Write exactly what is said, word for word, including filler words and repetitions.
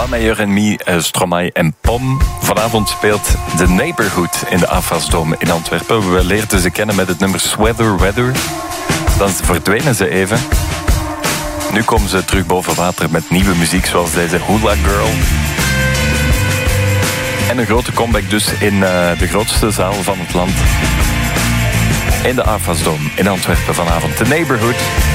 Meilleur Ennemi, uh, Stromae en Pom. Vanavond speelt The Neighborhood in de Afasdome in Antwerpen. We leerden ze kennen met het nummer Sweater Weather. Dan verdwenen ze even. Nu komen ze terug boven water met nieuwe muziek zoals deze Hula Girl. En een grote comeback dus in uh, de grootste zaal van het land. In de Afasdome in Antwerpen vanavond. The Neighborhood.